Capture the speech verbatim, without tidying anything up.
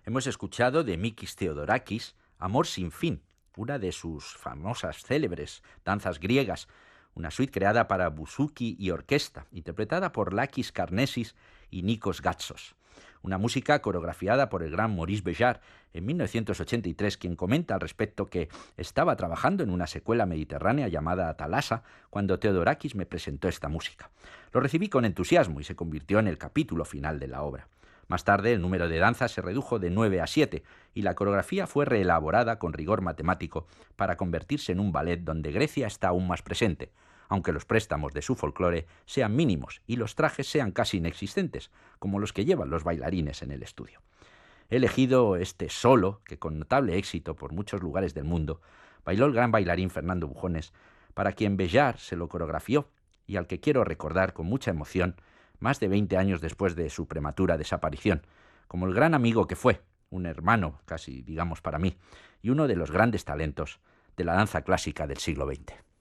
Hemos escuchado de Mikis Theodorakis Amor sin fin, una de sus famosas célebres danzas griegas, una suite creada para buzuki y orquesta, interpretada por Lakis Karnesis y Nikos Gatsos. Una música coreografiada por el gran Maurice Béjart en mil novecientos ochenta y tres, quien comenta al respecto que estaba trabajando en una secuela mediterránea llamada Thalassa cuando Theodorakis me presentó esta música. Lo recibí con entusiasmo y se convirtió en el capítulo final de la obra. Más tarde, el número de danzas se redujo de nueve a siete y la coreografía fue reelaborada con rigor matemático para convertirse en un ballet donde Grecia está aún más presente, aunque los préstamos de su folclore sean mínimos y los trajes sean casi inexistentes, como los que llevan los bailarines en el estudio. He elegido este solo, que con notable éxito por muchos lugares del mundo, bailó el gran bailarín Fernando Bujones, para quien Béjart se lo coreografió y al que quiero recordar con mucha emoción más de veinte años después de su prematura desaparición, como el gran amigo que fue, un hermano casi, digamos, para mí, y uno de los grandes talentos de la danza clásica del siglo veinte.